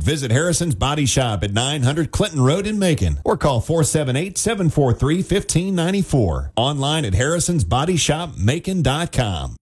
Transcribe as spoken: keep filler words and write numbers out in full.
Visit Harrison's Body Shop at nine hundred Clinton Road in Macon or call four seven eight, seven four three, one five nine four. Online at harrisons body shop macon dot com.